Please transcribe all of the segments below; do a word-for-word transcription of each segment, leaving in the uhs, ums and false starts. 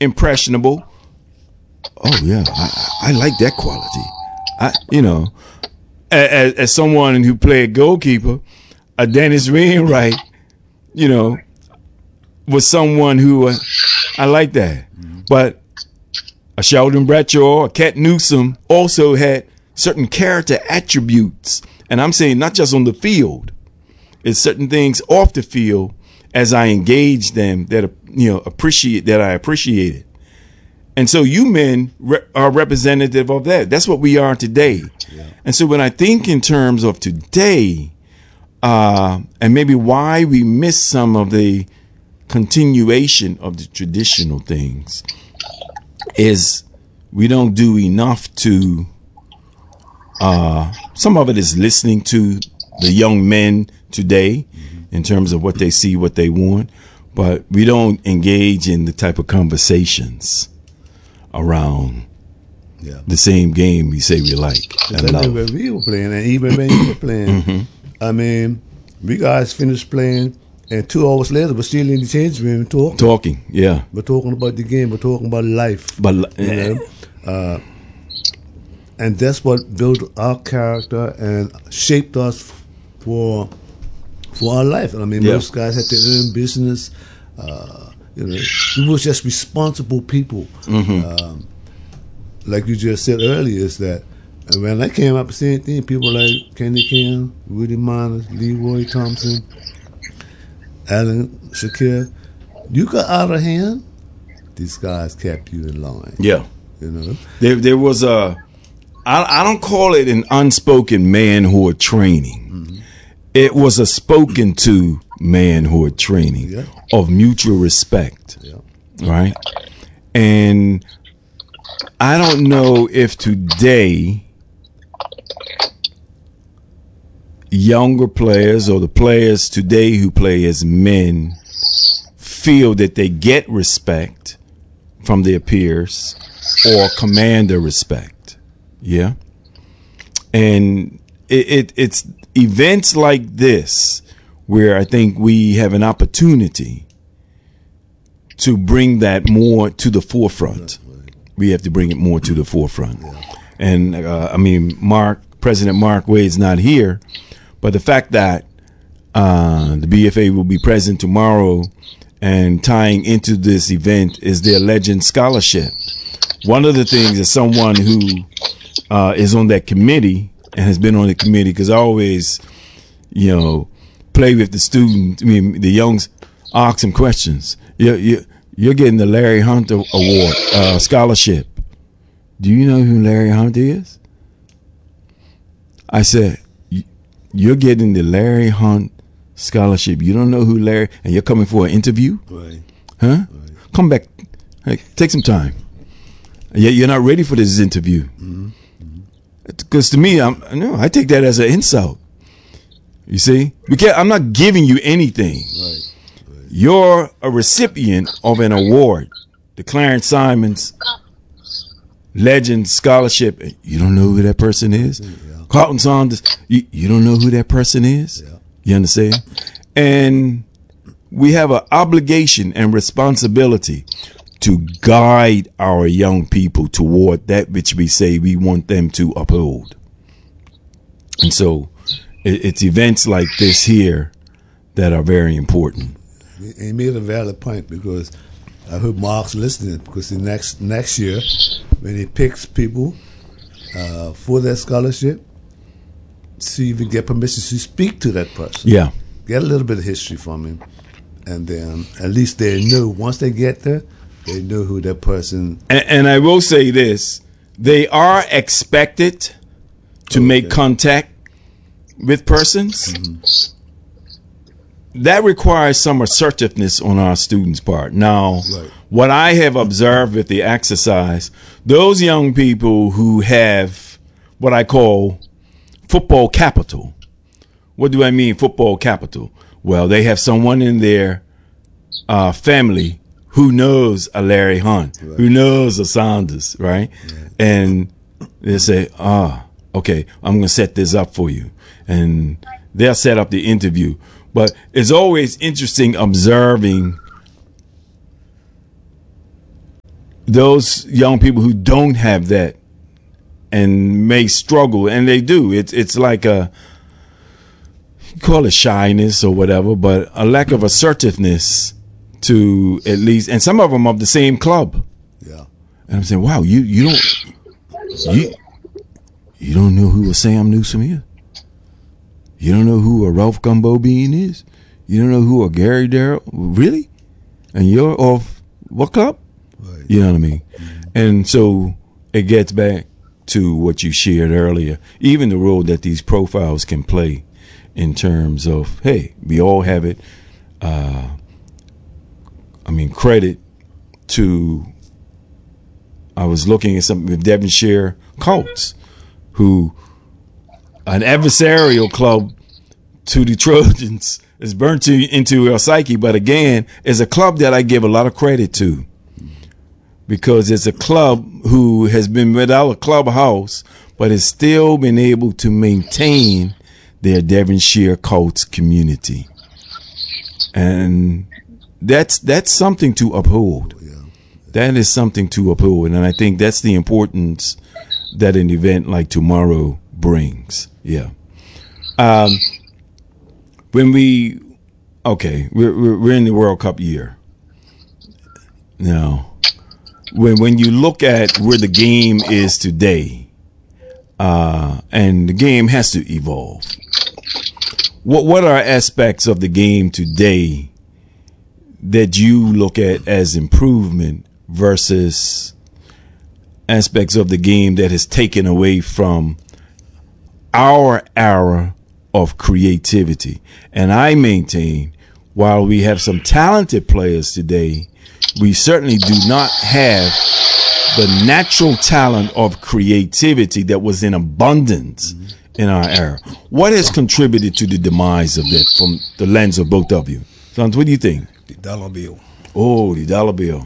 impressionable. Oh yeah, I, I like that quality. I, you know, as, as someone who played goalkeeper, a Dennis Wainwright, you know, was someone who uh, I like that. But a Sheldon Bradshaw, a Cat Newsom also had certain character attributes, and I'm saying not just on the field. It's certain things off the field as I engage them that you know appreciate that I appreciated. And so you men re- are representative of that. That's what we are today. Yeah. And so when I think in terms of today, uh, and maybe why we miss some of the continuation of the traditional things, is we don't do enough to, uh, some of it is listening to the young men today mm-hmm. in terms of what they see, what they want, but we don't engage in the type of conversations around yeah. the same game we say we like. And that's where we were playing, and even when you were playing, mm-hmm. I mean, we guys finished playing, and two hours later, we're still in the change room talking. Talking, yeah. We're talking about the game. We're talking about life. But you know? uh, and that's what built our character and shaped us for for our life. I mean, yeah. most guys had their own business. Uh, You know, we were just responsible people. Mm-hmm. Um, like you just said earlier, is that when I came up, the same thing. People like Kenny King, Woody Myers, Leroy Thompson, Alan Shakir. You got out of hand, these guys kept you in line. Yeah, you know. There, there was a. I, I don't call it an unspoken manhood training. Mm-hmm. It was a spoken to manhood training yeah. of mutual respect, yeah. right? And I don't know if today younger players or the players today who play as men feel that they get respect from their peers or command their respect. Yeah. And it, it it's events like this where I think we have an opportunity to bring that more to the forefront. We have to bring it more to the forefront. Yeah. And, uh, I mean, Mark, President Mark Wade's not here, but the fact that uh, the B F A will be present tomorrow and tying into this event is their Legend Scholarship. One of the things as someone who uh, is on that committee and has been on the committee, because I always, you know, play with the student, I mean, the youngs, ask them questions. You're, you're, you're getting the Larry Hunter Award uh, scholarship. Do you know who Larry Hunter is? I said, you're getting the Larry Hunt scholarship. You don't know who Larry, and you're coming for an interview? Right. Huh? Right. Come back. Hey, take some time. You're not ready for this interview. Mm-hmm. Because to me, I'm, no, I take that as an insult. You see? Because I'm not giving you anything. Right. Right. You're a recipient of an award, the Clarence Simons Legend Scholarship. You don't know who that person is? Yeah. Carlton Saunders, you, you don't know who that person is? Yeah. You understand? And we have an obligation and responsibility to guide our young people toward that which we say we want them to uphold. And so it, it's events like this here that are very important. He made a valid point, because I heard Mark's listening, because the next next year when he picks people uh, for that scholarship, see if he get permission to speak to that person. Yeah. Get a little bit of history from him, and then at least they know, once they get there, they know who that person. And, and I will say this, they are expected to okay. make contact with persons. Mm-hmm. That requires some assertiveness on our students' part. Now, right. what I have observed with the exercise, those young people who have what I call football capital. What do I mean, football capital? Well, they have someone in their uh, family who knows a Larry Hunt, right. who knows a Saunders, right? right? And they say, ah, okay, I'm going to set this up for you. And they'll set up the interview. But it's always interesting observing those young people who don't have that and may struggle, and they do. It's it's like a, you call it shyness or whatever, but a lack of assertiveness to at least, and some of them of the same club. Yeah. And I'm saying, wow, you you don't you you don't know who a Sam Newsom is. You don't know who a Ralph Gumbo Bean is. You don't know who a Gary Darrell, really? And you're off what club? Right. You know what I mean? Mm-hmm. And so it gets back to what you shared earlier, even the role that these profiles can play in terms of, hey, we all have it. Uh, I mean, credit to, I was looking at something with Devonshire Colts, who, an adversarial club to the Trojans, is burnt to, into our psyche, but again, is a club that I give a lot of credit to, because it's a club who has been without a clubhouse, but has still been able to maintain their Devonshire Colts community. And that's that's something to uphold. Yeah. That is something to uphold. And I think that's the importance that an event like tomorrow brings. Yeah. Um, when we, okay, we're, we're, we're in the World Cup year. Now, when when you look at where the game is today, uh, and the game has to evolve, what what are aspects of the game today that you look at as improvement versus aspects of the game that has taken away from our era of creativity? And I maintain, while we have some talented players today, we certainly do not have the natural talent of creativity that was in abundance mm-hmm. in our era. What has contributed to the demise of that from the lens of both of you? Sons, what do you think? The dollar bill. Oh, the dollar bill.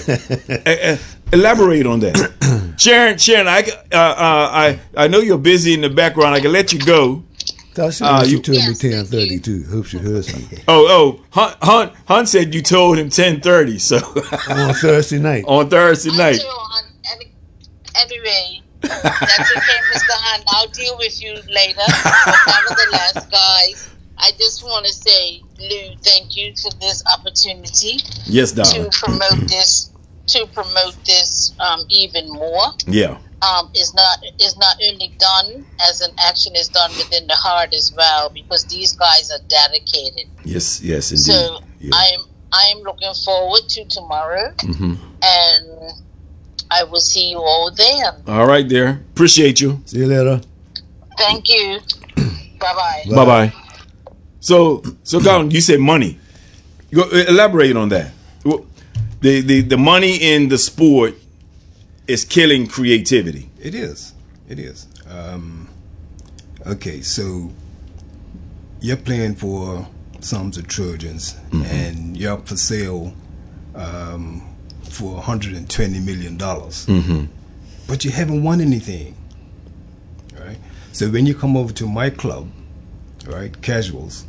Elaborate on that. Sharon, Sharon, I, uh, uh, I, I know you're busy in the background. I can let you go. That's Uh, you you- told me ten thirty too. Hope she heard something. Oh, oh, Hunt, Hunt, Hunt said you told him ten thirty. So On Thursday night. on Thursday night. I'll on any, anyway, that's okay, Mister Hunt. I'll deal with you later. But nevertheless, guys, I just want to say, Lou, thank you for this opportunity Yes, to darling. promote this, to promote this um, even more. Yeah. Um, is not is not only done as an action, is done within the heart as well, because these guys are dedicated. Yes, yes, indeed. So Yeah. I'm I'm looking forward to tomorrow, Mhm. and I will see you all then. All right, there. Appreciate you. See you later. Thank you. Bye bye. Bye bye. So, so Gordon, you said money. Go, elaborate on that. Well, The, the the money in the sport is killing creativity. It is. It is. Um, okay, so you're playing for Sons of Trojans, Mm-hmm. and you're up for sale um, for one hundred twenty million dollars. Mm-hmm. But you haven't won anything. Right? So when you come over to my club, right, Casuals,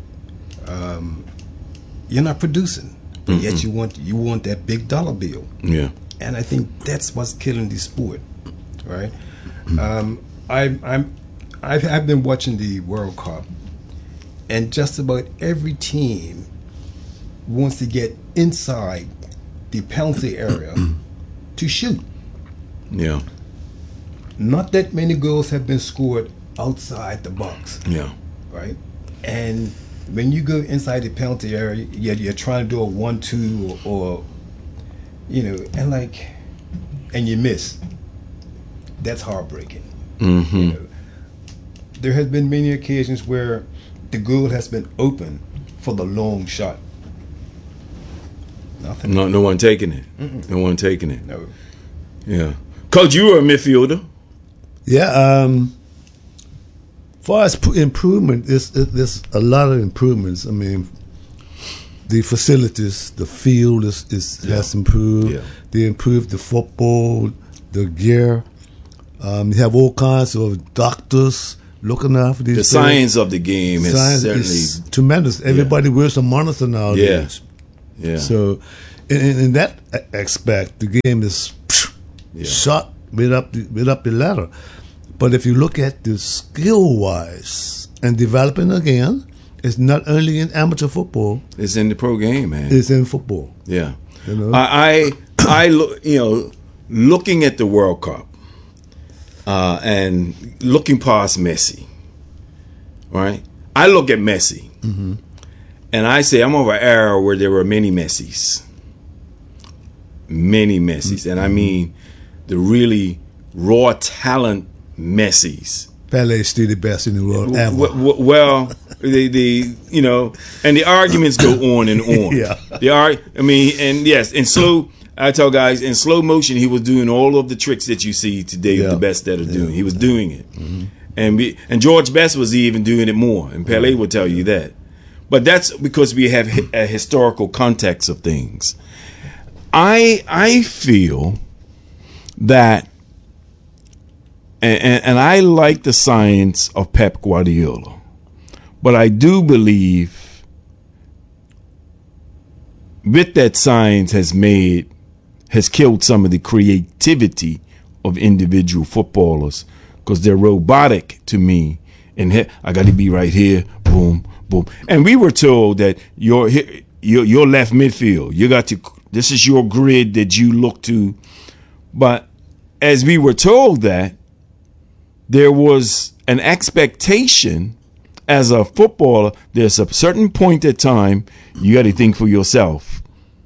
um, you're not producing. But Mm-hmm. yet you want you want that big dollar bill. Yeah. And I think that's what's killing the sport, right? Um, I, I'm, I've, I've been watching the World Cup, and just about every team wants to get inside the penalty area to shoot. Yeah. Not that many goals have been scored outside the box, Yeah. right? And when you go inside the penalty area, you're, you're trying to do a one-two or, or you know, and like, and you miss. That's heartbreaking. Mm-hmm. You know, there has been many occasions where the goal has been open for the long shot. Nothing. No, no one taking it. Mm-mm. No one taking it. No. Yeah. Coach, you were a midfielder. Yeah. Um. Far as p- improvement, there's, there's a lot of improvements. I mean, the facilities, the field is, is Yeah. has improved. Yeah. They improved the football, the gear. Um, you have all kinds of doctors looking after these The players. science of the game is Science certainly. is tremendous. Everybody wears a monitor nowadays. Yeah. So in, in, in that aspect, the game is Yeah. shot right up the, right up the ladder. But if you look at the skill wise and developing again, it's not only in amateur football; It's in the pro game, man. it's in football. Yeah. You know? I, I, I look, you know, looking at the World Cup uh, and looking past Messi, right? I look at Messi, Mm-hmm. and I say I'm of an era where there were many Messis, many Messis, and I mean the really raw talent Messis. Pele is still the best in the world ever. W- w- well, the the you know, and the arguments go on and on. Yeah. The ar- I mean, and yes, in slow. I tell guys in slow motion, he was doing all of the tricks that you see today. Yeah. The best that are Yeah. doing, he was doing it, mm-hmm. and we, and George Best was even doing it more. And Pele will tell you that. But that's because we have hi- a historical context of things. I I feel that. And, and, and I like the science of Pep Guardiola, but I do believe with that science has made, has killed some of the creativity of individual footballers because they're robotic to me. And he, I got to be right here, boom, boom. And we were told that your your your left midfield, you got to. This is your grid that you look to, but as we were told that. There was an expectation as a footballer, there's a certain point in time you got to think for yourself.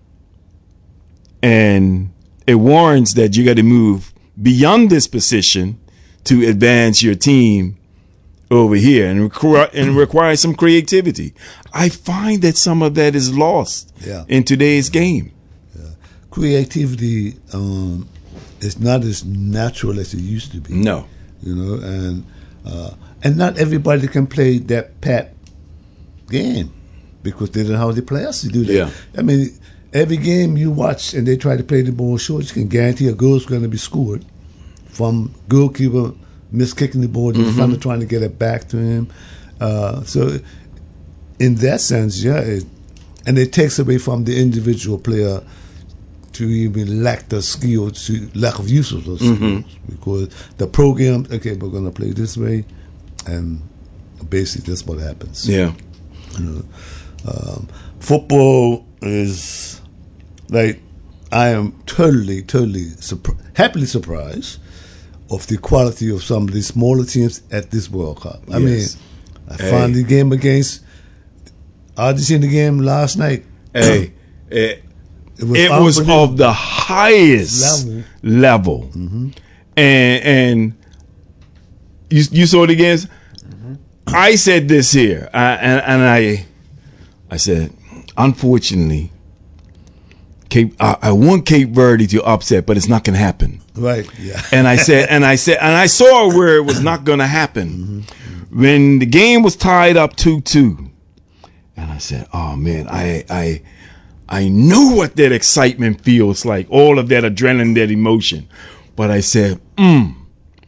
And it warrants that you got to move beyond this position to advance your team over here and, require, and require some creativity. I find that some of that is lost Yeah. in today's game. Yeah. Creativity um, is not as natural as it used to be. No. You know, and uh, and not everybody can play that pat game because they don't know how the players to do that. Yeah. I mean, every game you watch and they try to play the ball short, you can guarantee a goal's going to be scored from goalkeeper miskicking the ball, the Mm-hmm. defender trying to get it back to him. Uh, so, in that sense, yeah, it, and it takes away from the individual player to even lack the skills, to lack of use of those Mm-hmm. skills, because the program, okay, we're going to play this way, and basically that's what happens. Yeah. You know, um, football is like I am totally, totally surpri- happily surprised of the quality of some of the smaller teams at this World Cup. I Yes. mean, I Hey. found the game against. I just seen the game last night. Hey, eh, It was, it was unbelievable. of the highest Level. level, Mm-hmm. and and you you saw it again. Mm-hmm. I said this here, I, and and I I said, unfortunately, Cape I, I want Cape Verde to upset, but it's not going to happen. Right. Yeah. And I said, and I said, and I saw where it was not going to happen Mm-hmm. when the game was tied up two two, and I said, oh man, I I. I know what that excitement feels like, all of that adrenaline, that emotion. But I said, mm,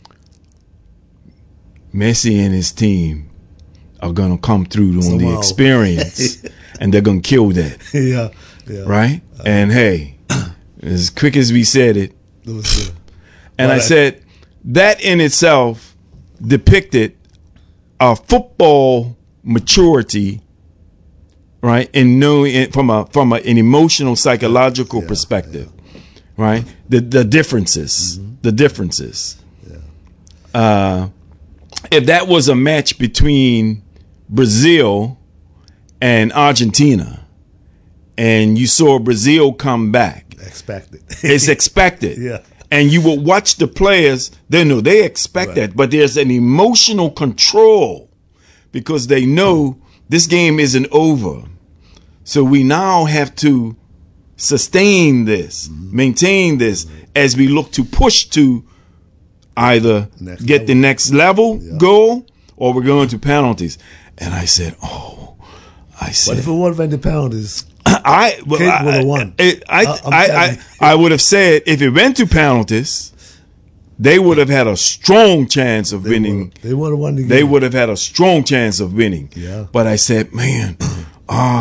Messi and his team are going to come through on Somehow. the experience, and they're going to kill that, yeah. Yeah. right? And hey, as quick as we said it, It was, uh, and I Right. said, that in itself depicted a football maturity, right? And knowing it from a from a, an emotional, psychological Yeah, perspective, right? The the differences, Mm-hmm. the differences. Uh, if that was a match between Brazil and Argentina, and you saw Brazil come back, expected. it's expected. Yeah. And you will watch the players, they know they expect Right. that, but there's an emotional control because they know this game isn't over. So we now have to sustain this, Mm-hmm. maintain this as we look to push to either Next get the level. next level Yeah. goal or we're going to penalties. And I said, oh, I But said, if it wasn't for the penalties, I well, Kate I, would've won. I, I, I- I'm I, telling I, you. I would have said if it went to penalties, they would have had a strong chance of they winning. would they would have won the game. They would have had a strong chance of winning. Yeah. But I said, man, ah,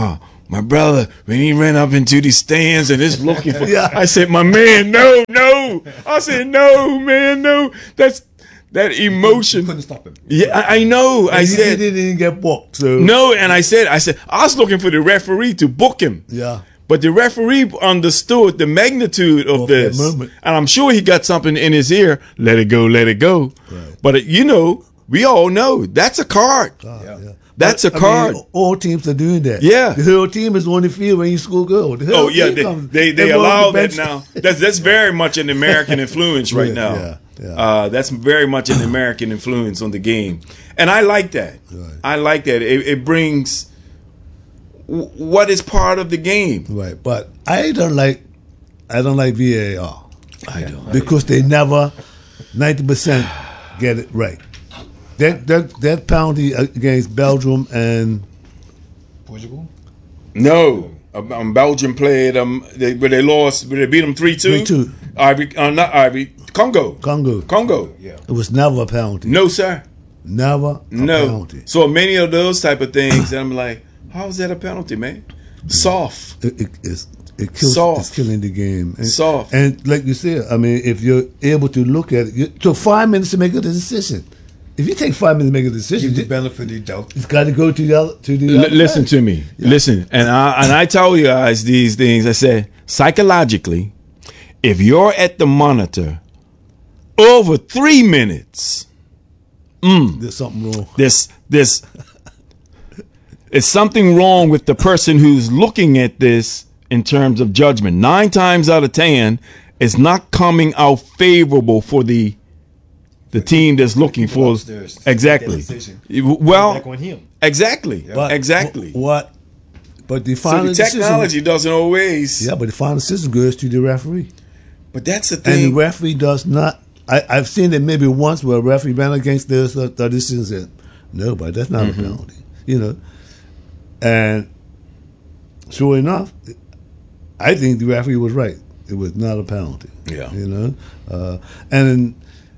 my brother, when he ran up into the stands and is looking for, Yeah. I said, my man, no, no. I said, no, man, no. That's that emotion. You couldn't stop him. Yeah, I, I know. I he, said, he didn't even get booked. So no, and I said, I said, I was looking for the referee to book him. yeah, But the referee understood the magnitude of Of that this. moment. And I'm sure he got something in his ear. Let it go, let it go. Right. But, uh, you know, we all know that's a card. Ah, Yeah. yeah. That's But, a I card. mean, all teams are doing that. Yeah. the whole team is on the field when you score goal. The whole Oh, yeah, team they, comes- they, they they're on allow the that bench. now. That's, that's very much an American influence right Yeah, now. yeah, yeah. Uh, that's very much an American influence on the game. And I like that. Right. I like that. It, it brings w- what is part of the game. Right, but I don't like I don't like V A R I don't. because they never ninety percent get it right. That that that penalty against Belgium and Portugal? No, um, Belgium played um, they, but they lost. But they beat them three two. three two. Ivory, uh, not Ivory, Congo. Congo. Congo. Yeah. It was never a penalty. No, sir. Never a No. penalty. So many of those type of things, and I'm like, how is that a penalty, man? Soft. It, it, it's, it kills. Soft. It's killing the game. And, Soft. And like you said, I mean, if you're able to look at it, you took five minutes to make a decision. If you take five minutes to make a decision, Give the it- benefit of the doubt. it's got to go to the other. To the L- other listen side. to me. Listen, and I and I tell you guys these things. I said psychologically, if you're at the monitor over three minutes, There's something wrong. There's there's it's something wrong with the person who's looking at this in terms of judgment. Nine times out of ten, it's not coming out favorable for the the team that's looking for upstairs to make exactly. that decision. Well, Back on him. exactly, But exactly. wh- What? But the So final the technology decision, doesn't always. yeah, but the final decision goes to the referee, But that's the and the thing. referee does not. I, I've seen it maybe once where a referee ran against this the, the decision and said, "No, but that's not Mm-hmm. a penalty," you know. And sure enough, I think the referee was right. It was not a penalty. Yeah. you know, uh, and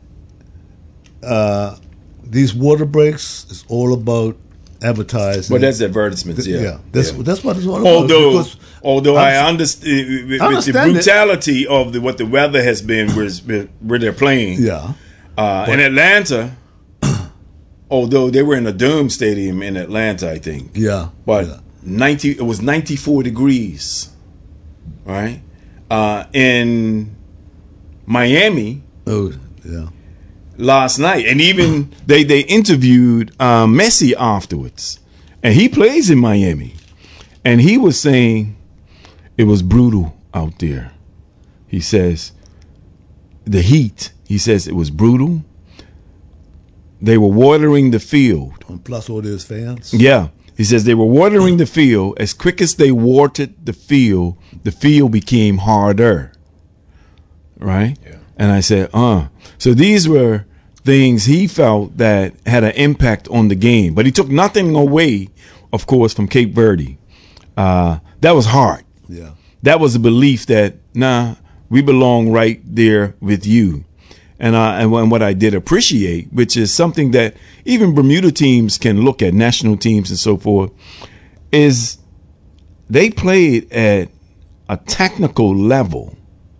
uh, these water breaks is all about advertising. But that's advertisements. Yeah, yeah, that's yeah. that's what it's all about. Although, because although I I'm- understand with, with the understand it. brutality of the, what the weather has been where, it's- where they're playing. yeah, Uh, in Atlanta, although they were in a dome stadium in Atlanta, I think. yeah, But yeah. ninety, it was ninety-four degrees, right? Uh, in Miami oh yeah, last night, and even they they interviewed uh, Messi afterwards, and he plays in Miami, and he was saying it was brutal out there. He says the heat. He says it was brutal. They were watering the field. and plus all those fans. Yeah. He says they were watering the field. As quick as they watered the field, the field became harder. Right? Yeah. And I said, uh. So these were things he felt that had an impact on the game. But he took nothing away, of course, from Cape Verde. Uh, that was hard. Yeah, That was a belief that, nah, we belong right there with you. And, uh, and wh- and what I did appreciate, which is something that even Bermuda teams can look at, national teams and so forth, is they played at a technical level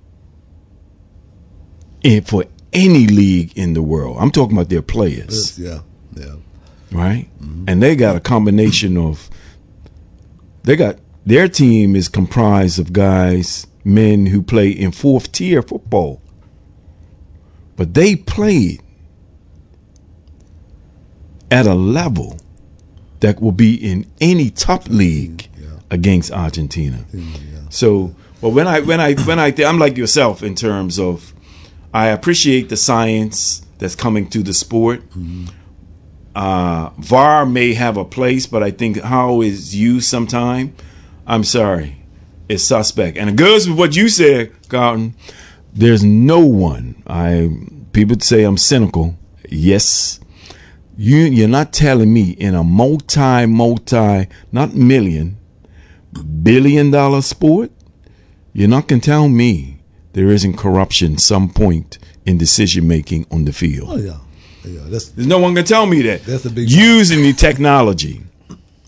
in, for any league in the world. I'm talking about their players, yeah, yeah. right? And they got a combination of, they got, their team is comprised of guys, men who play in fourth tier football. But they played at a level that will be in any top league Yeah. against Argentina. Yeah. So, but when I when I when I I'm like yourself in terms of, I appreciate the science that's coming to the sport. Uh, V A R may have a place, but I think how it's used sometime, I'm sorry, it's suspect. And it goes with what you said, Carlton. There's no one. I people say I'm cynical. Yes, you you're not telling me in a multi multi not million billion dollar sport, you're not gonna tell me there isn't corruption some point in decision making on the field. Oh yeah, yeah. That's There's no one gonna tell me that. That's a big- using the technology.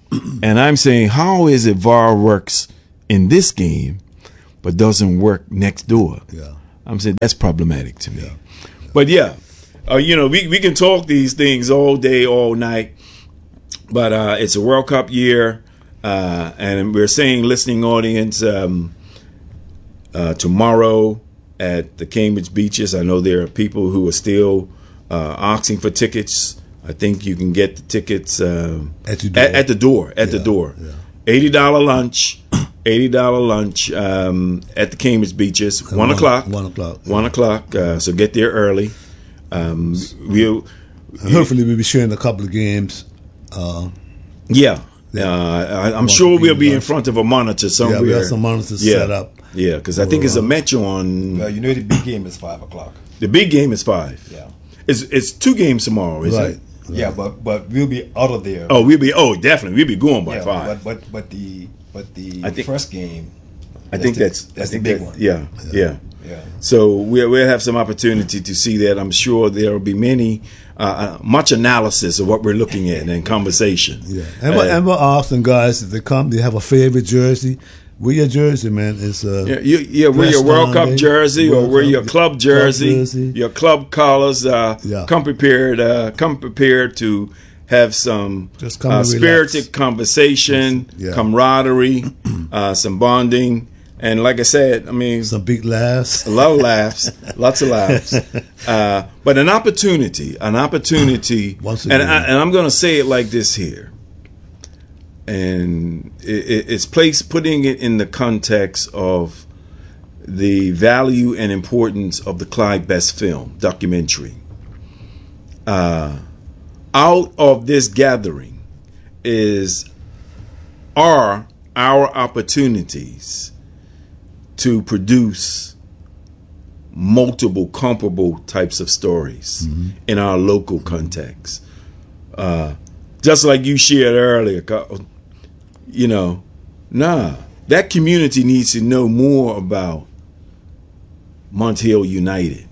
And I'm saying, how is it V A R works in this game, but doesn't work next door? Yeah. I'm saying that's problematic to me. Yeah. But yeah, uh, you know, we, we can talk these things all day, all night, but uh, it's a World Cup year, uh, and we're saying, listening audience, um, uh, tomorrow at the Cambridge Beaches, I know there are people who are still uh, asking for tickets. I think you can get the tickets uh, at the door. At, at the door. At yeah, the door. Yeah. eighty dollars lunch. eighty dollars lunch um, at the Cambridge Beaches. One, one o'clock. One o'clock. One o'clock. Uh, so get there early. Um, we'll, hopefully we'll be sharing a couple of games. Uh, yeah. Uh, I, I'm sure we'll be in front of a monitor somewhere. Yeah, we have some monitors yeah. set up. Yeah, because I think it's a Metro on. Well, you know the big game is five o'clock. The big game is five. Yeah. It's it's two games tomorrow, is right. it? Right. Yeah, but but we'll be out of there. Oh, we'll be. Oh, definitely, we'll be going by yeah, five. But but but the but the I think, first game. I think the, that's that's I think the big that, one. Yeah, yeah, yeah. Yeah. So we'll we'll have some opportunity to see that. I'm sure there will be many, uh, much analysis of what we're looking at and conversation. Yeah, and we're, uh, and we're asking guys if they come, they have a favorite jersey. Wear your jersey, man. It's uh, yeah, you, yeah. Wear your World Cup jersey, or wear your club jersey, club jersey. Your club collars. Uh, yeah. Come prepared. Uh, come prepared to have some Just come uh, spirited relax. conversation, yeah. camaraderie, uh, some bonding, and like I said, I mean, some big laughs, a lot of laughs, lots of laughs, uh, but an opportunity, an opportunity, Once and, I, and I'm going to say it like this here. And it, it's placed, putting it in the context of the value and importance of the Clyde Best film documentary. Uh, out of this gathering is are our opportunities to produce multiple comparable types of stories mm-hmm. in our local context. Uh, just like you shared earlier, you know, nah, that community needs to know more about Monthill United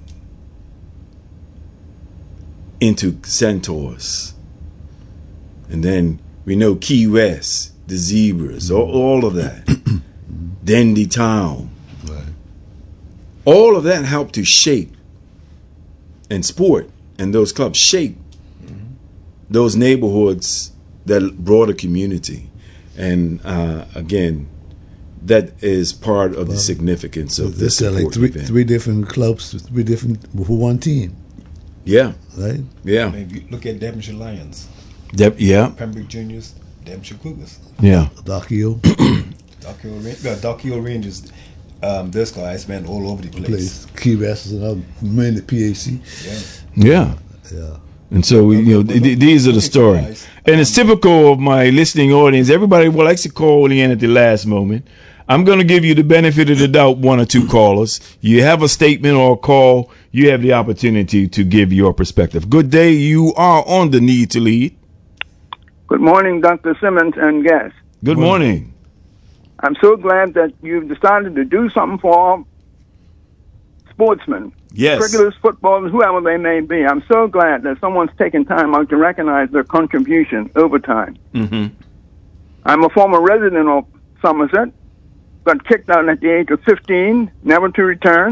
into Centaurs. And then we know Key West, the Zebras, all, all of that. Dendy Town. Right. All of that helped to shape, and sport and those clubs shape mm-hmm. those neighborhoods, that broader community. And uh, again, that is part of well, the significance of this. There's like three, three different clubs, three different for one team. Yeah. Right? Yeah. I mean, if you look at Devonshire Lions. Dep- yeah. Pembroke Juniors, Devonshire Cougars. Yeah. Dock Hill. Dock Hill, well, Dock Hill Rangers, um, those guys went all over the place. place. Key West is another, mainly P A C. Yeah. Yeah. Yeah. And so, we, you know, th- these are the stories. And it's typical of my listening audience. Everybody will likes to call in at the last moment. I'm going to give you the benefit of the doubt, one or two callers. You have a statement or a call, you have the opportunity to give your perspective. Good day. You are on the Need to Lead. Good morning, Doctor Simmons and guests. Good morning. I'm so glad that you've decided to do something for sportsmen. Yes. Cricketers, footballers, whoever they may be. I'm so glad that someone's taken time out to recognize their contribution over time. Mm-hmm. I'm a former resident of Somerset. Got kicked out at the age of fifteen, never to return.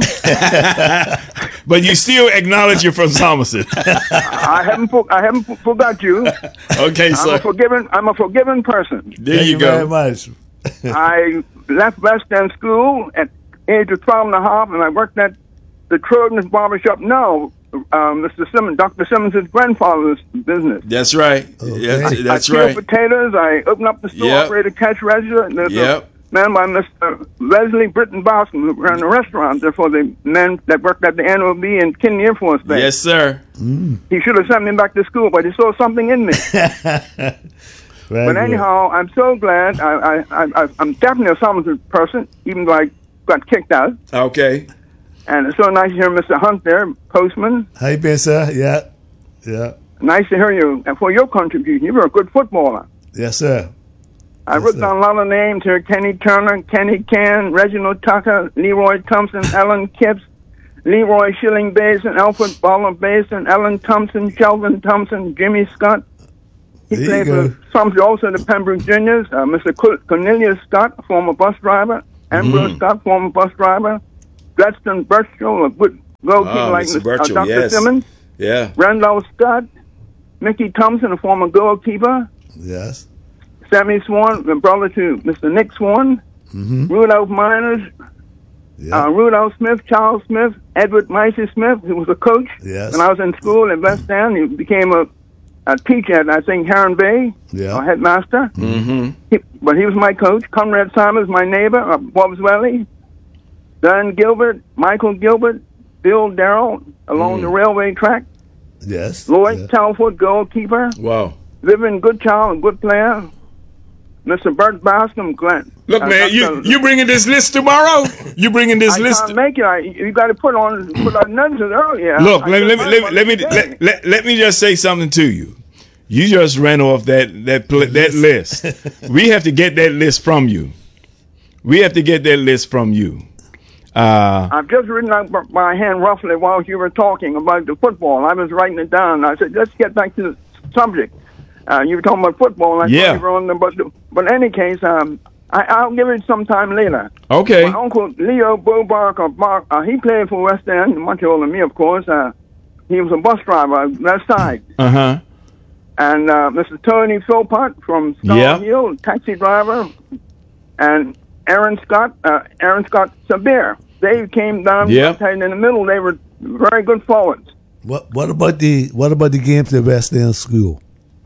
But you still acknowledge you're from Somerset. I haven't, for, I haven't forgot you. Okay, I'm sir. a forgiven. I'm a forgiven person. There Thank you, you go. very much. I left West End School at the age of twelve and a half, and I worked at the Trojan's Barbershop. No, uh, Mister Simmons, Doctor Simmons' grandfather's business. That's right. Okay. Yes, that's I, I right. peeled potatoes. I opened up the store, Yep. operated cash register. And there's Yep. a man by Mister Leslie Britton Boston who ran a restaurant there for the men that worked at the N O B and Kennedy Air Force Base. Yes, sir. Mm. He should have sent me back to school, but he saw something in me. Very But good. anyhow, I'm so glad. I, I, I, I'm definitely a Somerset person, even though I got kicked out. Okay. And it's so nice to hear Mister Hunt there, postman. How you been, sir? Yeah. Yeah. Nice to hear you. And for your contribution, you were a good footballer. Yes, sir. I Yes, wrote sir. down a lot of names here. Kenny Turner, Kenny Can, Reginald Tucker, Leroy Thompson, Alan Kipps, Leroy Schilling Basin, Alfred Baller Basin, Alan Thompson, Kelvin Thompson, Jimmy Scott, He There played you for some also the Pembroke Juniors. Uh, Mister Cor- Cornelius Scott, a former bus driver. Ambrose Mhm. Scott, former bus driver. Gladstone Birchall, a good goalkeeper Ah, like Mister Mister Uh, Birchall, Doctor yes. Simmons. Yeah. Randolph Scott. Mickey Thompson, a former goalkeeper. Yes. Sammy Swan, the brother to Mister Nick Swan. Mm-hmm. Rudolph Miners. Yeah. Uh, Rudolph Smith, Charles Smith, Edward Micey Smith, who was a coach. Yes. When I was in school in West End, he became a, a teacher at, I think, Heron Bay, Yeah. a headmaster. Mm-hmm. He, but he was my coach. Conrad Simons, my neighbor, uh, Bob's Valley. Don Gilbert, Michael Gilbert, Bill Darrell, along Mm. the railway track. Yes. Lloyd yes. Telford, goalkeeper. Wow. Vivian Goodchild, a good player. Mister Bert Bascom, Glenn. Look, uh, man, you Doctor you bringing this list tomorrow? You bringing this I list? can't make it. I, you got to put on put on notices earlier. Look, I let, me- let, just me- might let, me want let to me say. let, let, let me just say something to you. You just ran off that that pl- that list. We have to get that list from you. We have to get that list from you. Uh, I've just written out b- by hand roughly while you were talking about the football. I was writing it down. I said, let's get back to the subject. Uh, you were talking about football. And I Yeah. thought you were on the, but, but in any case, um, I, I'll give it some time later. okay. My uncle Leo Bo Barker, Bar- uh, he played for West End, much older than me, of course. Uh, he was a bus driver, left side. Uh huh. And uh, Mister Tony Philpott from Star Yeah. Hill, taxi driver, and Aaron Scott, uh, Aaron Scott Sabir. They came down Yeah. right in the middle. They were very good forwards. What What about the What about the games at West End School?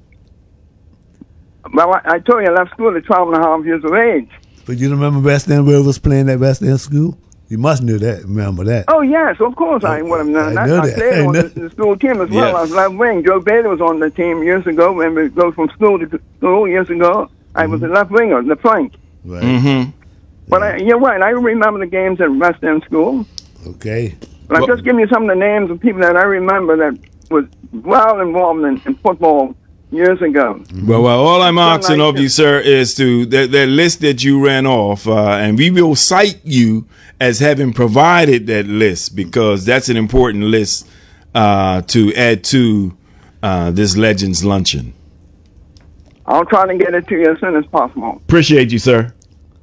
Well, I, I told you I left school at twelve and a half years of age. But you remember West End where it was playing at West End School? You must know that. Remember that? Oh, yes, of course I would have known I that. know I that. played I on know. the, the school team as well. Yes. I was left wing. Joe Bailey was on the team years ago. When we go from school to school years ago, I was a left winger, the flank. Right. Mm-hmm. But I, you're right. I remember the games at West End School. Okay. But I'm Well- just giving you some of the names of people that I remember that was well involved in, in football years ago. Well, well, all I'm asking like of you, this. sir, is to that, that list that you ran off, uh, and we will cite you as having provided that list because that's an important list uh, to add to uh, this Legends Luncheon. I'll try to get it to you as soon as possible. Appreciate you, sir.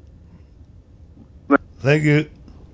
Thank you.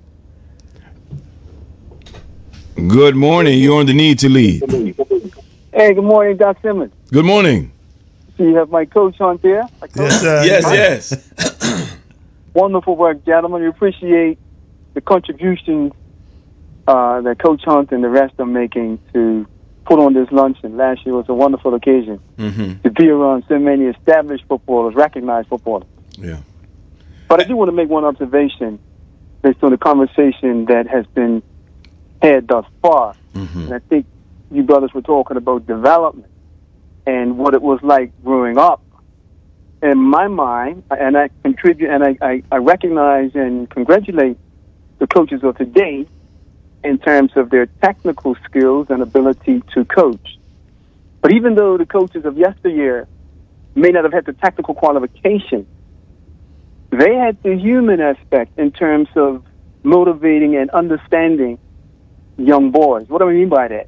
Good morning. You're on the Need to Lead. Hey, good morning, Doc Simmons. Good morning. So you have my coach on there. My coach. Yes, sir. Yes, yes. Wonderful work, gentlemen. We appreciate the contributions uh, that Coach Hunt and the rest are making to put on this luncheon. Last year was a wonderful occasion Mm-hmm. to be around so many established footballers, recognized footballers. Yeah. But I do want to make one observation based on the conversation that has been had thus far. Mm-hmm. And I think you brothers were talking about development and what it was like growing up. In my mind, and I contribute, and I, I, I recognize and congratulate the coaches of today in terms of their technical skills and ability to coach. But even though the coaches of yesteryear may not have had the technical qualification, they had the human aspect in terms of motivating and understanding young boys. What do I mean by that?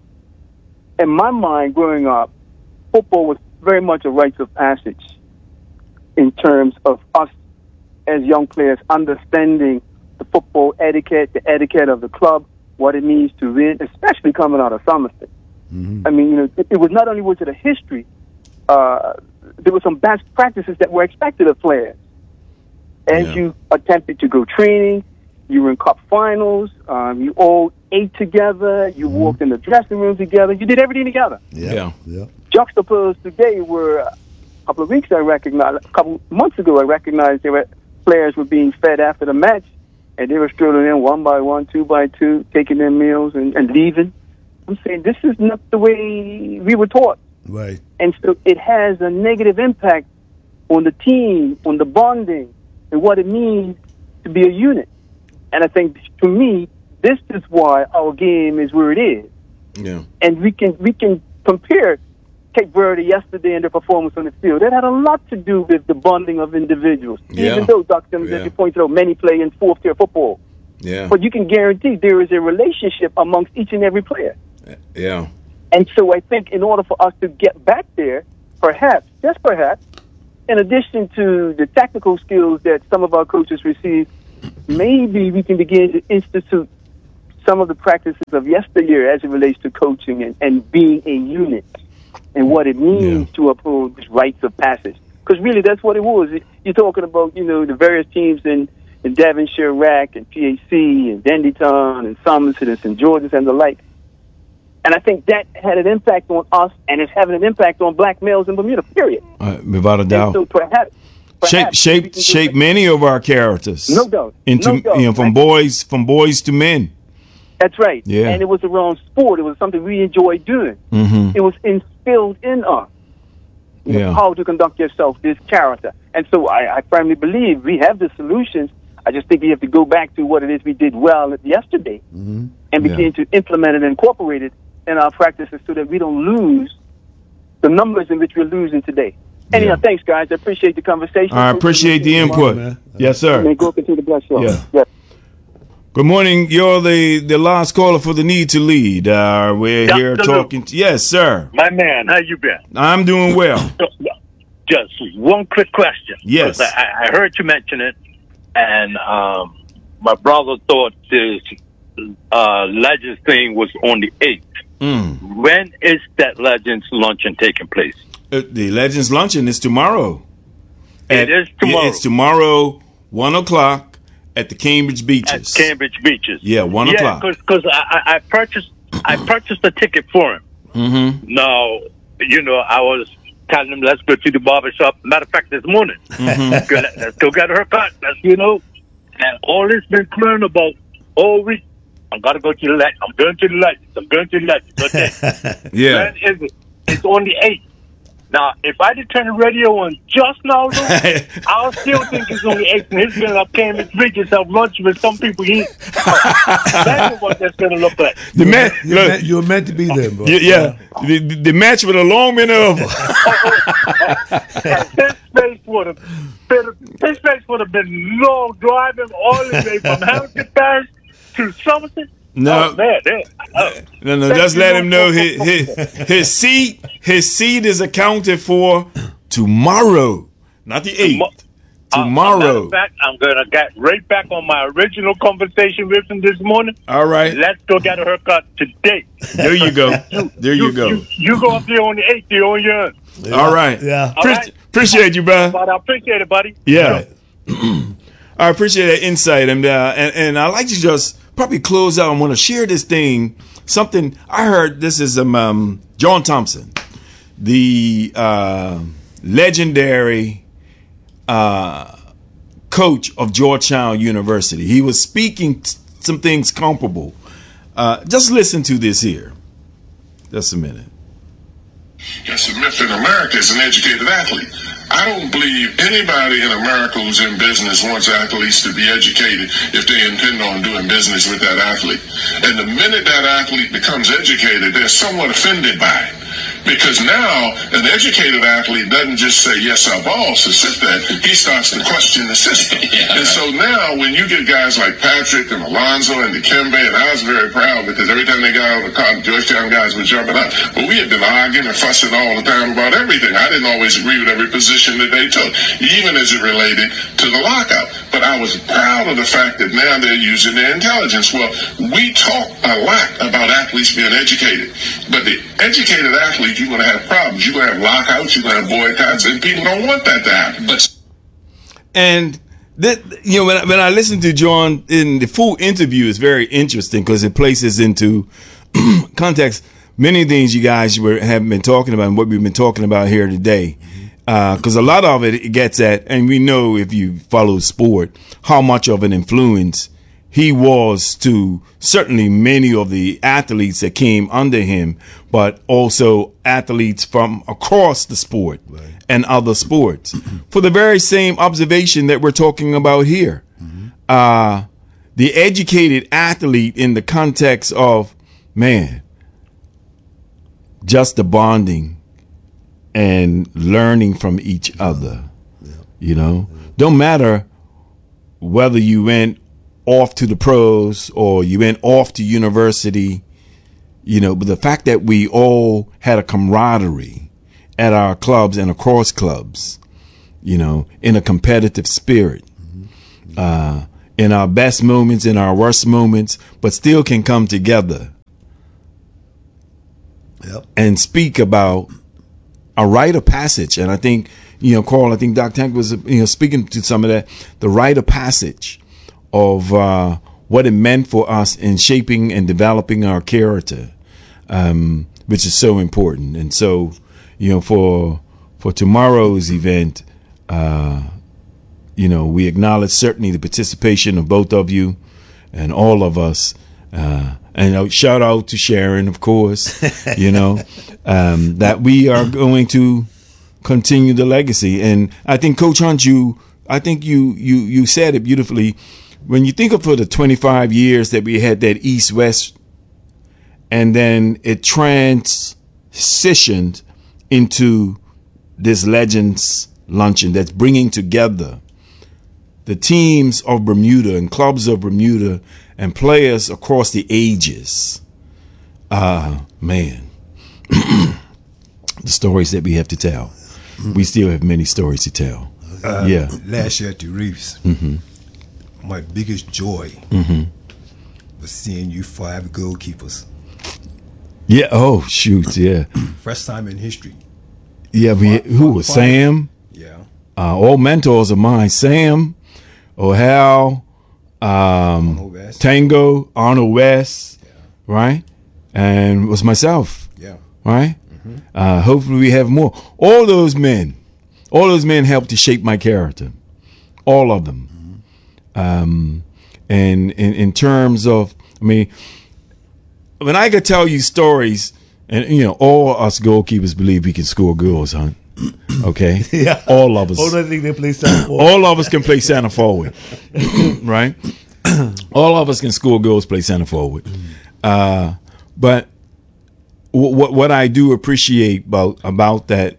In my mind, growing up, football was very much a rite of passage in terms of us as young players understanding the football etiquette, the etiquette of the club, what it means to win, especially coming out of Somerset. Mm-hmm. I mean, you know, it, it was not only was it a history, uh, there were some best practices that were expected of players. As Yeah. you attempted to go training, you were in cup finals, um, you all ate together, you Mm-hmm. walked in the dressing room together, you did everything together. Yeah. Yeah. Yeah. Juxtaposed today were a couple of weeks I recognized, a couple months ago I recognized there were players were being fed after the match, and they were strolling in one by one, two by two, taking their meals and, and leaving. I'm saying this is not the way we were taught. Right. And so it has a negative impact on the team, on the bonding, and what it means to be a unit. And I think, to me, this is why our game is where it is. Yeah. And we can we can compare Cape Verde yesterday and their performance on the field. That had a lot to do with the bonding of individuals. Yeah. Even though, Doctor Simmons, Yeah. as you pointed out, many play in fourth-tier football. Yeah. But you can guarantee there is a relationship amongst each and every player. Yeah. And so I think in order for us to get back there, perhaps, just perhaps, in addition to the technical skills that some of our coaches receive, maybe we can begin to institute some of the practices of yesteryear as it relates to coaching and, and being a unit and what it means yeah. to uphold these rites of passage. Because really, that's what it was. You're talking about, you know, the various teams in, in Devonshire, Rack, and P H C, and Dendytown, and Somerset, and Saint George's, and the like. And I think that had an impact on us, and it's having an impact on black males in Bermuda, period. Uh, without a doubt. And so perhaps, perhaps shape shape, shape many of our characters. No doubt. Into, no doubt. You know, from boys, from boys to men. That's right. Yeah. And it was around sport. It was something we enjoyed doing. Mm-hmm. It was instilled in us. You know, yeah. how to conduct yourself, this character. And so I, I firmly believe we have the solutions. I just think we have to go back to what it is we did well yesterday mm-hmm. and begin yeah. to implement it and incorporate it in our practices so that we don't lose the numbers in which we're losing today. Anyhow, yeah. thanks, guys. I appreciate the conversation. I appreciate the input. On, yes, sir. May God continue to bless you. Yeah. Yes. Good morning. You're the, the last caller for the Need to Lead. Uh, we're Doctor here talking. To, yes, sir. My man, how you been? I'm doing well. Just one quick question. Yes. I, I heard you mention it, and um, my brother thought this uh, Legends thing was on the eighth. Mm. When is that Legends luncheon taking place? Uh, the Legends luncheon is tomorrow. It At, is tomorrow. It's tomorrow, one o'clock at the Cambridge Beaches. At Cambridge Beaches. Yeah, one yeah, o'clock. Yeah, because I, I purchased I purchased a ticket for him. Mm-hmm. Now, you know, I was telling him, let's go to the barbershop. Matter of fact, this morning, mm-hmm. let's, go, let's go get a haircut. Let's, you know, and all this been clearing about all week. I gotta go to the Legends. I'm going to the Legends. I'm going to the Legends. Okay. Yeah. When is it? It's on the eighth. Now, if I did turn the radio on just now, Lou, I'll still think it's on the eighth, and he's going to Cambridge Beaches have lunch with some people. He, that's what that's going to look like. The man, you're, look, meant, you're meant to be there, bro. Yeah, yeah. The, the, the match with a long minute over. His face would have been, his face would have been long driving all the way from Hamilton Parish to Somerset. No, oh, man, man. Oh. no, no. Just let him know his, his his seat his seat is accounted for tomorrow, not the eighth. Tomorrow. Uh, fact, I'm gonna get right back on my original conversation with him this morning. All right, let's go get a haircut today. There you go. you, there you, you go. You, you go up there on the eighth. You're on your own. Yeah. All right. Yeah. All Pre- right. Appreciate you, bro. But I appreciate it, buddy. Yeah. I appreciate that insight, and uh, and and I like to just. Probably close out. I want to share this thing. Something I heard. This is um, um John Thompson, the uh, legendary uh, coach of Georgetown University. He was speaking t- some things comparable. Uh, just listen to this here. Just a minute. Yes, a myth in America is an educated athlete. I don't believe anybody in America who's in business wants athletes to be educated if they intend on doing business with that athlete. And the minute that athlete becomes educated, they're somewhat offended by it. Because now, an educated athlete doesn't just say, yes, our boss, and sit there. He starts to question the system. Yeah. And so now, when you get guys like Patrick and Alonzo and Dikembe, and I was very proud because every time they got out of the car, the Georgetown guys were jumping up. But we had been arguing and fussing all the time about everything. I didn't always agree with every position that they took, even as it related to the lockout. But I was proud of the fact that now they're using their intelligence. Well, we talk a lot about athletes being educated, but the educated athlete, you're going to have problems. You're going to have lockouts. You're going to have boycotts, and people don't want that to happen. But and that, you know, when I, when I listen to John in the full interview, is very interesting because it places into context many things you guys were have been talking about and what we've been talking about here today. Because uh, a lot of it, it gets at, and we know if you follow sport, how much of an influence he was to certainly many of the athletes that came under him, but also athletes from across the sport right. and other sports. For the very same observation that we're talking about here, mm-hmm. uh, the educated athlete in the context of, man, just the bonding and learning from each other, yeah. you know, yeah. don't matter whether you went off to the pros or you went off to university, you know, but the fact that we all had a camaraderie at our clubs and across clubs, you know, in a competitive spirit, mm-hmm. uh, in our best moments, in our worst moments, but still can come together yep. and speak about a rite of passage. And I think, you know, Carl, I think Doctor Tank was, you know, speaking to some of that, the rite of passage of uh, what it meant for us in shaping and developing our character, um, which is so important. And so, you know, for for tomorrow's event, uh, you know, we acknowledge certainly the participation of both of you and all of us. Uh, and you know, shout out to Sharon, of course, you know, um, that we are going to continue the legacy. And I think, Coach Hunt, you, I think you, you, you said it beautifully. When you think of for the twenty-five years that we had that East-West, and then it transitioned into this Legends Luncheon that's bringing together the teams of Bermuda and clubs of Bermuda and players across the ages. Ah, uh, man, the stories that we have to tell. Mm-hmm. We still have many stories to tell. Uh, yeah. Last year at the Reefs, mm-hmm. my biggest joy mm-hmm. was seeing you five goalkeepers. Yeah. Oh, shoot. Yeah. First time in history. Yeah. We, five, who was five. Sam? Yeah. Uh, all mentors of mine. Sam, O'Hal, um, Tango, Arnold West, yeah. right? And it was myself. Yeah. Right? Mm-hmm. Uh, hopefully we have more. All those men, all those men helped to shape my character. All of them. Mm-hmm. Um, and in, in terms of, I mean, when I could tell you stories, and you know, all us goalkeepers believe we can score goals, huh? Okay, yeah, all of us. All I think they play center forward. All of us can play center forward, right? All of us can score goals, play center forward. Uh, but what what I do appreciate about about that,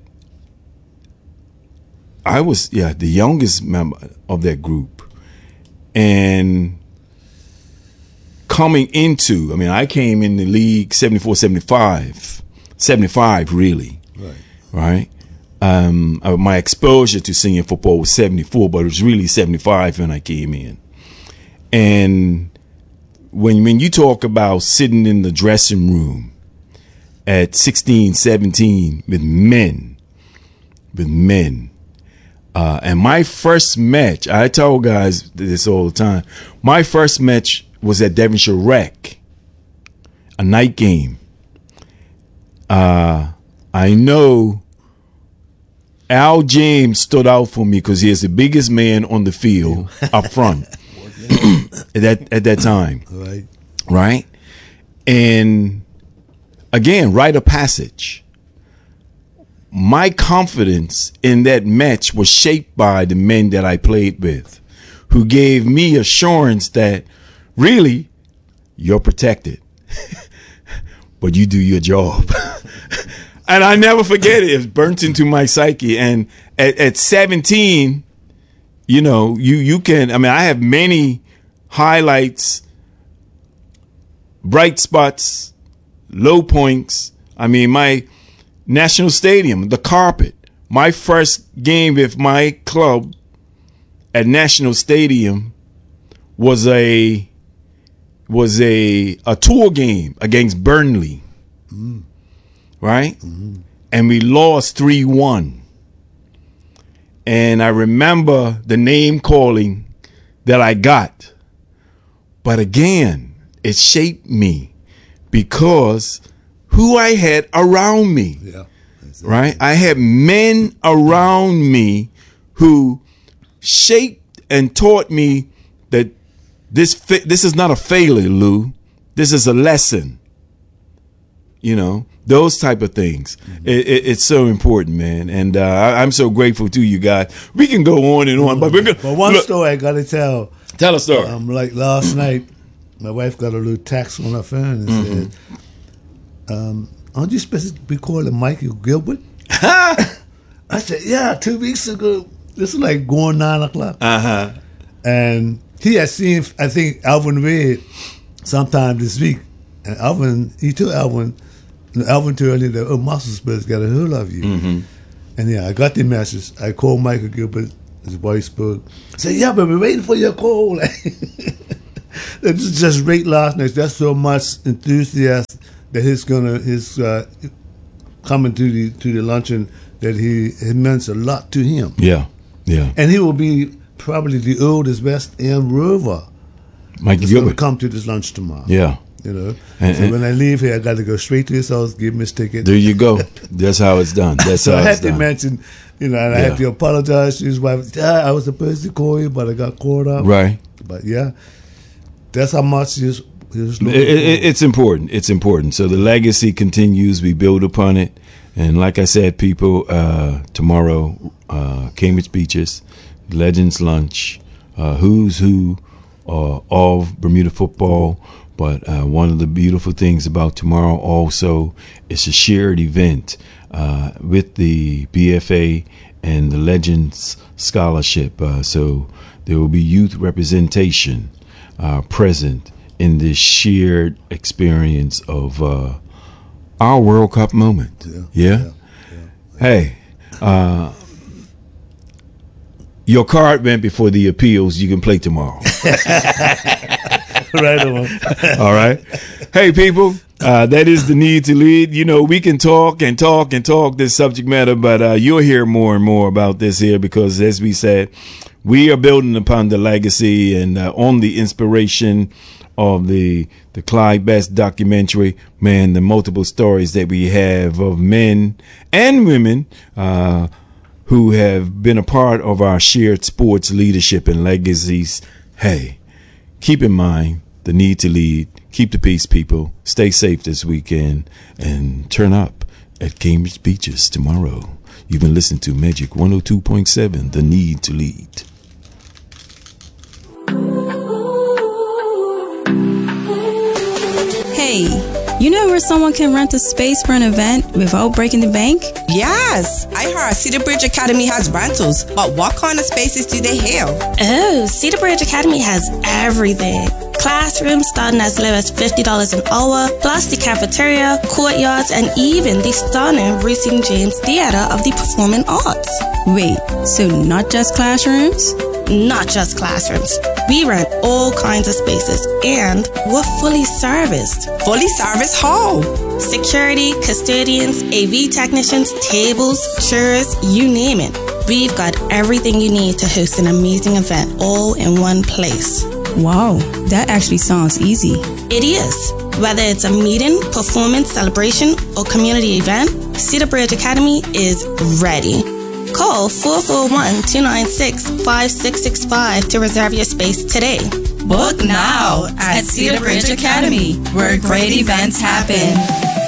I was yeah the youngest member of that group, and coming into, I mean, I came in the league seventy-four, seventy-five, seventy-five really, right, right. Um, uh, my exposure to senior football was seventy-four, but it was really seventy-five when I came in. And when when you talk about sitting in the dressing room at sixteen, seventeen with men, with men, uh, and my first match, I tell guys this all the time, my first match was at Devonshire Rec, a night game. Uh, I know Al James stood out for me because he is the biggest man on the field up front at that at that time. Right. Right? And again, rite of passage. My confidence in that match was shaped by the men that I played with, who gave me assurance that really you're protected, but you do your job. And I never forget it. It's burnt into my psyche. And at, at seventeen, you know, you, you can, I mean, I have many highlights, bright spots, low points. I mean, my National Stadium, the carpet, my first game with my club at National Stadium was a, was a, a tour game against Burnley. Mm. Right? Mm-hmm. And we lost three one. And I remember the name calling that I got. But again, it shaped me because who I had around me. Yeah, exactly. Right? I had men around me who shaped and taught me that this fa- this is not a failure, Lou. This is a lesson. You know, those type of things. Mm-hmm. It, it, it's so important, man. And uh, I, I'm so grateful to you guys. We can go on and on, but we're gonna, but one look, story I gotta tell. Tell a story. Um, like last night, my wife got a little text on her phone and mm-hmm. said, um, "Aren't you supposed to be calling Michael Gilbert?" I said, "Yeah, two weeks ago. This is like going nine o'clock." Uh huh. And he had seen, I think, Alvin Reid sometime this week, and Alvin, he told Alvin, Alvin told me that oh, Muscle Spurs got a hold of you. Mm-hmm. And yeah, I got the message. I called Michael Gilbert, his voice spoke. I said, yeah, but we're waiting for your call. It was just great last night. There's so much enthusiasm that he's gonna his uh, coming to the to the luncheon that he it meant a lot to him. Yeah, yeah. And he will be probably the oldest West End rover. Mike He's going to Gilbert. come to this lunch tomorrow. Yeah. You know. And- so and- when I leave here, I got to go straight to his house, give him his ticket. There you go. That's how it's done. That's So how I it's had to done. mention, you know, and I Yeah. had to apologize to his wife. Yeah, I was supposed to call you, but I got caught up. Right. But yeah, that's how much his his. It, it, it's important. It's important. So the legacy continues. We build upon it. And like I said, people, uh, tomorrow, uh, Cambridge Beaches, Legends Lunch, uh, who's who uh, of Bermuda football. But uh, one of the beautiful things about tomorrow also is a shared event uh, with the B F A and the Legends Scholarship. Uh, so there will be youth representation uh, present in this shared experience of uh, our World Cup moment. Yeah. Yeah? Yeah. Hey, uh, your card went before the appeals. You can play tomorrow. Right on. All right. Hey, people, uh, that is the need to lead. You know, we can talk and talk and talk this subject matter, but uh, you'll hear more and more about this here because, as we said, we are building upon the legacy and uh, on the inspiration of the the Clyde Best documentary. Man, the multiple stories that we have of men and women uh, who have been a part of our shared sports leadership and legacies. Hey, keep in mind the need to lead. Keep the peace, people. Stay safe this weekend and turn up at Cambridge Beaches tomorrow. You've been listening to Magic one oh two point seven, The Need to Lead. Hey, you know where someone can rent a space for an event without breaking the bank? Yes, I heard Cedar Bridge Academy has rentals, but what kind of spaces do they have? Oh, Cedar Bridge Academy has everything. Classrooms starting as low as fifty dollars an hour, plus the cafeteria, courtyards, and even the stunning Racing James Theater of the Performing Arts. Wait, so not just classrooms? Not just classrooms. We rent all kinds of spaces, and we're fully serviced. Fully serviced how? Security, custodians, A V technicians, tables, chairs, you name it. We've got everything you need to host an amazing event all in one place. Wow, that actually sounds easy. It is. Whether it's a meeting, performance, celebration, or community event, Cedar Bridge Academy is ready. Call four four one, two nine six, five six six five to reserve your space today. Book now at Cedar Bridge Academy, where great events happen.